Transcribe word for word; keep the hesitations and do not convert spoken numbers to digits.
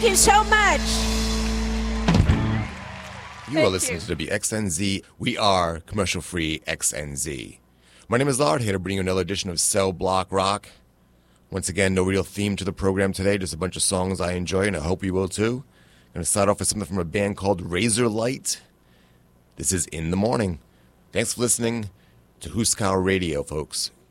you so much. You Thank are listening you. to W X N Z. We are commercial-free X N Z. My name is Lard, here to bring you another edition of Cell Block Rock. Once again, no real theme to the program today, just a bunch of songs I enjoy, and I hope you will too. I'm going to start off with something from a band called Razor Light. This is In the Morning. Thanks for listening to Huskow Radio, folks.